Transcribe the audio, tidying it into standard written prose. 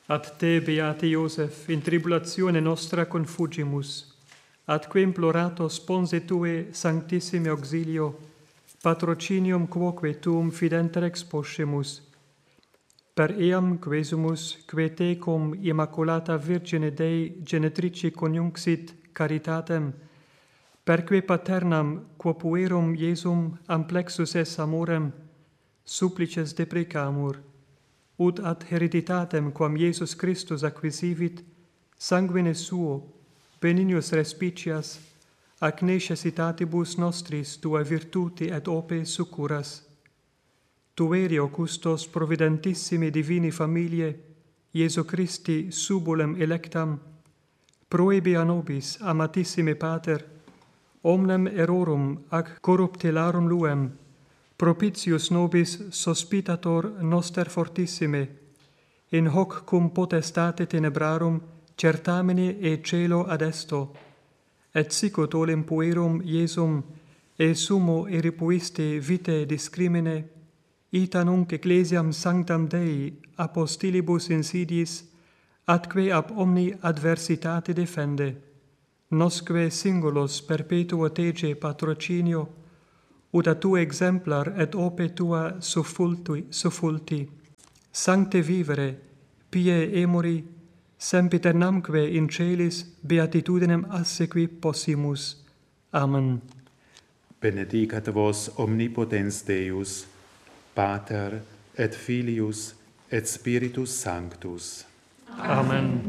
Ad te, beate Iosef, in tribulatione nostra confugimus, atque implorato sponse tue sanctissime auxilio, patrocinium quoque tuum fidenter exposcemus, per eam quesumus, que te cum Immaculata Virgine Dei genetrici coniunxit caritatem, perque paternam quo puerum Iesum amplexus es amorem, supplices deprecamur, ut ad hereditatem quam Iesus Christus acquisivit, sanguine suo, benignos respicias, ac necessitatibus nostris tua virtute et ope succuras. Tuerio custos providentissimi divini familie, Iesu Christi subulem electam, proebi a nobis, amatissime Pater, omnem errorum ac corruptelarum luem, propitius nobis sospitator noster fortissime, in hoc cum potestate tenebrarum certamine e celo adesto, et sicut olem puerum Iesum e sumo eripuiste vitae discrimine, ita nunc ecclesiam sanctam Dei apostilibus insidis, atque ab omni adversitate defende, nosque singulos perpetuo tege patrocinio, ut a tu exemplar et ope tua suffulti, sancte vivere, pie emori, sempiternamque in celis beatitudinem assequi possimus. Amen. Benedicat vos omnipotens Deus, Pater et Filius et Spiritus Sanctus. Amen.